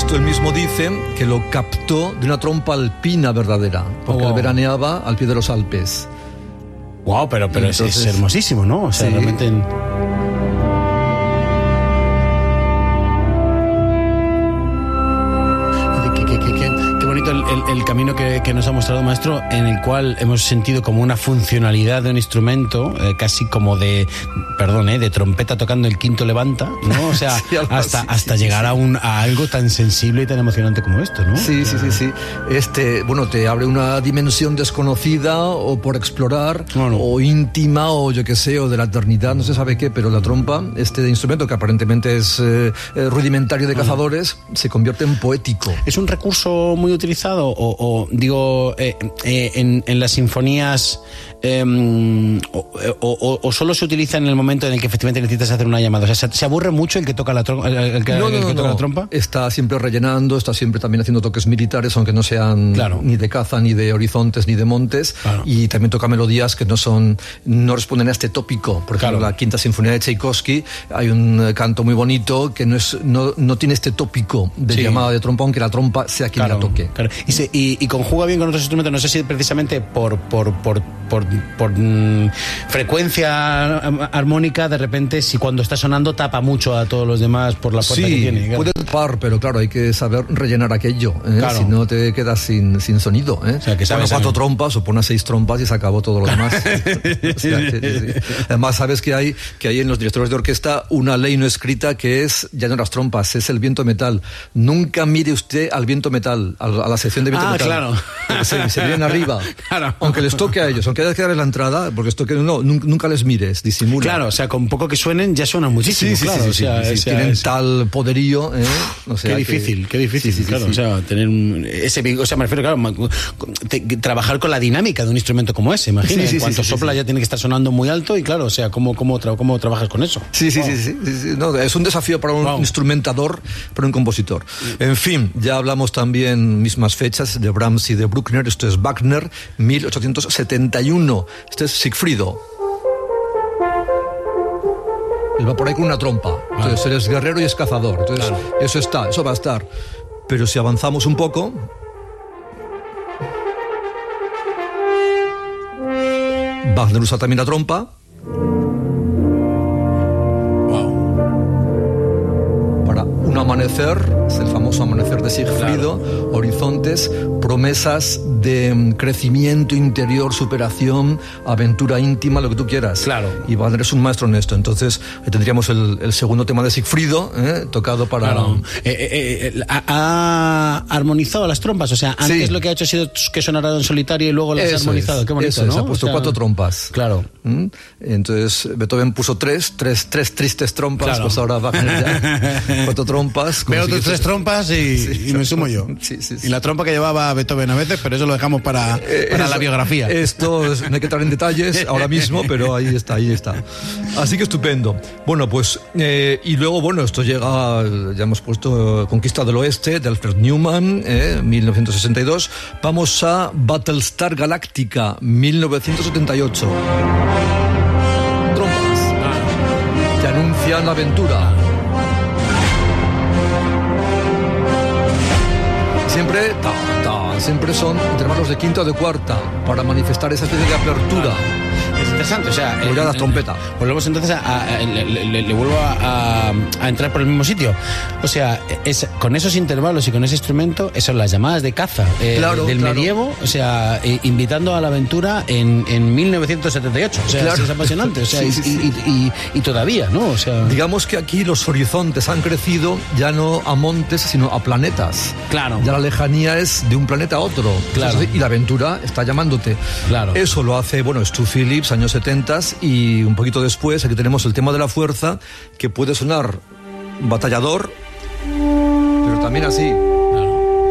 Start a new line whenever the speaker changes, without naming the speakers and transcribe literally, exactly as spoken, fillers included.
Esto él mismo dice que lo captó de una trompa alpina verdadera, porque
oh, wow.
él veraneaba al pie de los Alpes.
Wow, pero, pero entonces, es, es hermosísimo, ¿no? O sea,
sí.
realmente... En... El, el, el camino que, que nos ha mostrado, maestro, en el cual hemos sentido como una funcionalidad de un instrumento, eh, casi como de, perdón, eh, de trompeta tocando el quinto levanta, ¿no? O sea, sí, hasta, así, hasta sí, llegar sí. A, un, a algo tan sensible y tan emocionante como esto, ¿no?
Sí, sí, sí, sí. Este, bueno, te abre una dimensión desconocida o por explorar, no, no. o íntima, o yo qué sé, o de la eternidad, no se sabe qué, pero la trompa, este instrumento que aparentemente es eh, rudimentario de cazadores, no. se convierte en poético.
Es un recurso muy utilizado o, o digo eh, eh, en, en las sinfonías eh, o, o, o solo se utiliza en el momento en el que efectivamente necesitas hacer una llamada. O sea, ¿se, se aburre mucho el que toca la, trom- el que,
no, no,
el que
no,
toca
no.
la trompa?
Está siempre rellenando, está siempre también haciendo toques militares, aunque no sean
claro.
ni de caza, ni de horizontes, ni de montes,
claro.
y también toca melodías que no son, no responden a este tópico. Por ejemplo, claro. la Quinta Sinfonía de Tchaikovsky, hay un canto muy bonito que no es, no, no tiene este tópico de sí. llamada de trompa, aunque la trompa sea quien
claro,
la toque.
Claro. Y, se, y, y conjuga bien con otros instrumentos, no sé si precisamente por, por, por, por, por mm, frecuencia armónica, de repente, si cuando está sonando tapa mucho a todos los demás por la puerta
sí,
que tiene. Claro.
Puede tapar, pero claro, hay que saber rellenar aquello, ¿eh? Claro. Si no te quedas sin, sin sonido. ¿eh?
O sea, que
sabes cuatro trompas o pones seis trompas y se acabó todo lo demás. O sea, que, sí, sí. Además, sabes que hay, que hay en los directores de orquesta una ley no escrita que es, ya no las trompas, es el viento metal. Nunca mire usted al viento metal, a la sección de viento
ah,
metal.
Claro.
Se, se vienen arriba.
Claro.
Aunque les toque a ellos, aunque haya que darles la entrada, porque esto que no, nunca les mires, disimula.
Claro, o sea, con poco que suenen, ya suenan muchísimo.
Sí, sí,
claro,
sí,
o sea,
sí, sí,
o sea,
tienen
es...
tal poderío, ¿eh? O sea,
qué difícil,
que...
qué difícil,
sí, sí,
claro.
Sí,
o sea, tener un, ese, o sea, me refiero, claro, te, trabajar con la dinámica de un instrumento como ese, imagina. Sí, sí, en cuanto sí, sí, sopla sí, sí. ya tiene que estar sonando muy alto y claro, o sea, ¿cómo, cómo, tra- cómo trabajas con eso?
Sí, sí, wow. sí, sí, sí, sí. No, es un desafío para un wow. instrumentador, para un compositor. En fin, ya hablamos también mismas fechas de Brahms y de Bruckner. Esto es Wagner, mil ochocientos setenta y uno. Este es Sigfrido. Él va por ahí con una trompa. Entonces, ah. él es guerrero y es cazador. Entonces, claro. eso está, eso va a estar. Pero si avanzamos un poco... Wagner usa también la trompa. Wow. Para un amanecer, es el famoso amanecer de Sigfrido, claro. horizontes, promesas de crecimiento interior, superación, aventura íntima, lo que tú quieras.
Claro.
Y Wagner es un maestro en esto. Entonces, tendríamos el, el segundo tema de Sigfrido, ¿eh? tocado para...
Claro. Eh, eh, eh, ha, ha armonizado las trompas, o sea, antes sí. lo que ha hecho ha sido que sonara en solitario y luego las
eso
ha armonizado.
Es,
Qué bonito,
eso
¿no?
es, ha puesto o sea, cuatro trompas.
Claro.
¿Mm? Entonces, Beethoven puso tres, tres, tres tristes trompas, claro. pues ahora Wagner ya cuatro trompas.
Veo tus tres trompas y, sí, y me sumo yo.
Sí, sí, sí.
Y la trompa que llevaba Beethoven a veces, pero eso lo dejamos para, para eso, la biografía.
Esto es, no hay que entrar en detalles ahora mismo, pero ahí está, ahí está. Así que estupendo. Bueno, pues, eh, y luego, bueno, esto llega, ya hemos puesto Conquista del Oeste, de Alfred Newman, eh, mil novecientos sesenta y dos. Vamos a Battlestar Galactica, mil novecientos setenta y ocho. Trompas ah. que anuncian la aventura. Siempre, ta, ta, siempre son intervalos de quinta o de cuarta para manifestar esa especie de apertura.
Es interesante, o sea...
Eh, la trompeta.
Volvemos entonces a... a, a le, le, le vuelvo a, a, a entrar por el mismo sitio. O sea, es, con esos intervalos y con ese instrumento, esas son las llamadas de caza eh,
claro,
del
claro.
medievo, o sea, eh, invitando a la aventura en, en mil novecientos setenta y ocho. O sea, claro. es apasionante, o sea, sí, sí, y, sí. Y, y, y, y todavía, ¿no? O sea...
Digamos que aquí los horizontes han crecido ya no a montes, sino a planetas.
Claro.
Ya la lejanía es de un planeta a otro.
Claro.
Y la aventura está llamándote.
Claro.
Eso lo hace, bueno, Stu Phillips, años setenta, y un poquito después aquí tenemos el tema de la fuerza, que puede sonar batallador, pero también así.